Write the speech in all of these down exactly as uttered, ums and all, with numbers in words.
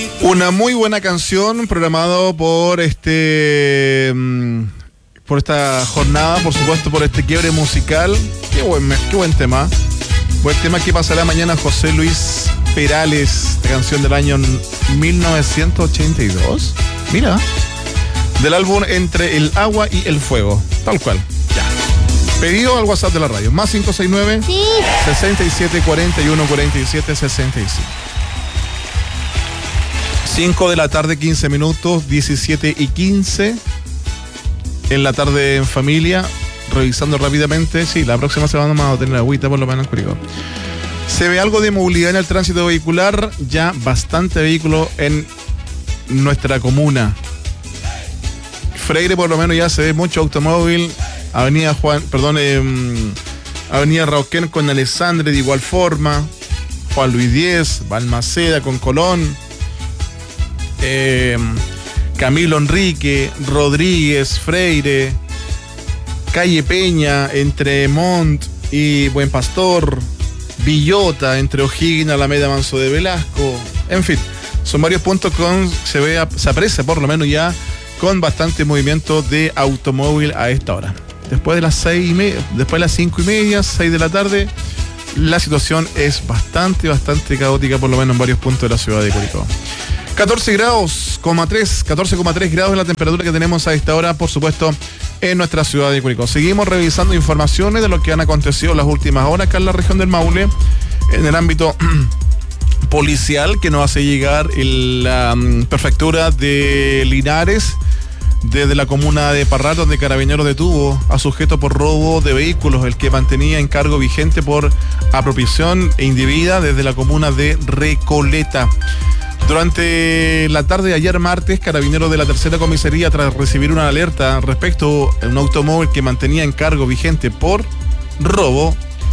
Una muy buena canción programado por este por esta jornada, por supuesto, por este quiebre musical. Qué buen, qué buen tema. Buen tema que pasará mañana José Luis Perales, esta canción del año mil novecientos ochenta y dos. Mira, del álbum Entre el agua y el fuego, tal cual. Ya. Pedido al WhatsApp de la radio, más cinco seis nueve, sí. sesenta y siete cuarenta y uno cuarenta y siete sesenta y cinco. cinco de la tarde, quince minutos, diecisiete y quince. En la tarde en familia, revisando rápidamente. Sí, la próxima semana vamos a tener agüita por lo menos en Curicó. Se ve algo de movilidad en el tránsito vehicular, ya bastante vehículo en nuestra comuna. Freire por lo menos ya se ve mucho automóvil. Avenida Juan, perdón, eh, Avenida Rauquén con Alessandre de igual forma. Juan Luis diez, Balmaceda con Colón. Eh, Camilo Enrique, Rodríguez, Freire, Calle Peña entre Montt y Buen Pastor, Villota entre O'Higgins, Alameda Manso de Velasco. En fin, son varios puntos con se ve, se aprecia por lo menos ya con bastante movimiento de automóvil a esta hora. Después de las seis y media, después de las cinco y media, seis de la tarde, la situación es bastante, bastante caótica, por lo menos en varios puntos de la ciudad de Curicó. catorce grados, catorce coma tres grados es la temperatura que tenemos a esta hora, por supuesto, en nuestra ciudad de Curicó. Seguimos revisando informaciones de lo que han acontecido en las últimas horas acá en la región del Maule, en el ámbito policial, que nos hace llegar en la um, prefectura de Linares, desde la comuna de Parral, donde Carabineros detuvo a sujeto por robo de vehículos, el que mantenía encargo vigente por apropiación indebida desde la comuna de Recoleta. Durante la tarde de ayer martes, Carabineros de la tercera comisaría, tras recibir una alerta respecto a un automóvil que mantenía encargo vigente por robo,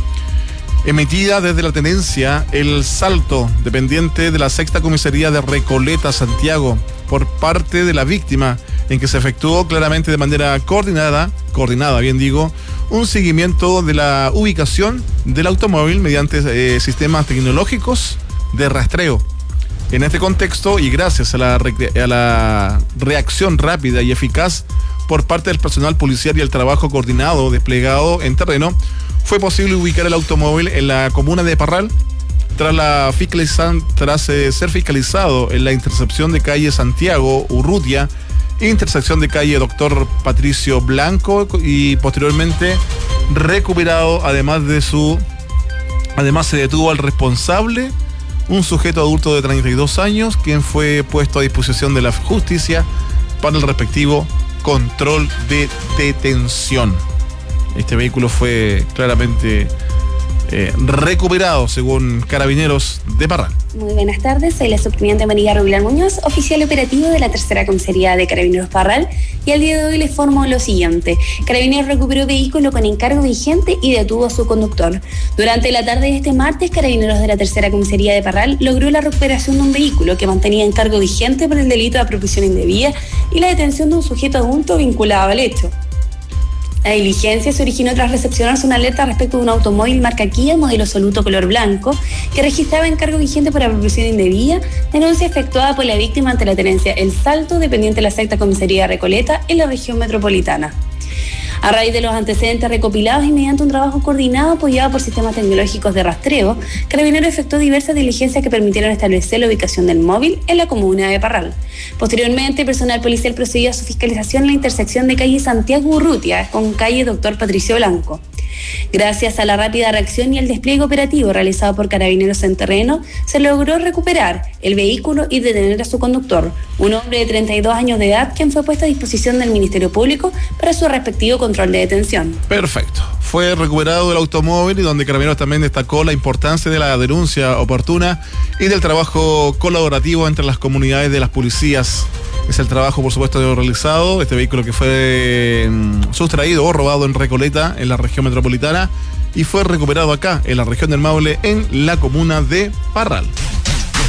emitida desde la tenencia El Salto, dependiente de la sexta comisaría de Recoleta, Santiago, por parte de la víctima, en que se efectuó claramente de manera coordinada, coordinada, bien digo, un seguimiento de la ubicación del automóvil mediante eh, sistemas tecnológicos de rastreo. En este contexto, y gracias a la, a la reacción rápida y eficaz por parte del personal policial y el trabajo coordinado desplegado en terreno, fue posible ubicar el automóvil en la comuna de Parral, tras, la fiscalizan, tras eh, ser fiscalizado en la intercepción de calle Santiago Urrutia, intersección de calle Doctor Patricio Blanco, y posteriormente recuperado, además de su, además se detuvo al responsable, un sujeto adulto de treinta y dos años, quien fue puesto a disposición de la justicia para el respectivo control de detención. Este vehículo fue claramente eh, recuperado, según Carabineros de Parral. Muy buenas tardes, soy la subteniente María Rubilar Muñoz, oficial operativo de la tercera comisaría de Carabineros Parral, y al día de hoy les informo lo siguiente. Carabineros recuperó vehículo con encargo vigente y detuvo a su conductor. Durante la tarde de este martes, Carabineros de la tercera comisaría de Parral logró la recuperación de un vehículo que mantenía encargo vigente por el delito de apropiación indebida y la detención de un sujeto adulto vinculado al hecho. La diligencia se originó tras recepcionarse una alerta respecto de un automóvil marca Kia modelo Soluto color blanco que registraba encargo vigente por apropiación indebida, denuncia efectuada por la víctima ante la tenencia El Salto, dependiente de la sexta comisaría de Recoleta, en la región metropolitana. A raíz de los antecedentes recopilados y mediante un trabajo coordinado apoyado por sistemas tecnológicos de rastreo, Carabineros efectuó diversas diligencias que permitieron establecer la ubicación del móvil en la comuna de Parral. Posteriormente, personal policial procedió a su fiscalización en la intersección de calle Santiago Urrutia con calle Doctor Patricio Blanco. Gracias a la rápida reacción y el despliegue operativo realizado por Carabineros en terreno, se logró recuperar el vehículo y detener a su conductor, un hombre de treinta y dos años de edad, quien fue puesto a disposición del Ministerio Público para su respectivo control de detención. Perfecto. Fue recuperado el automóvil, y donde Carabineros también destacó la importancia de la denuncia oportuna y del trabajo colaborativo entre las comunidades de las policías. Es el trabajo, por supuesto, realizado. Este vehículo que fue mmm, sustraído o robado en Recoleta, en la región metropolitana, y fue recuperado acá, en la región del Maule, en la comuna de Parral.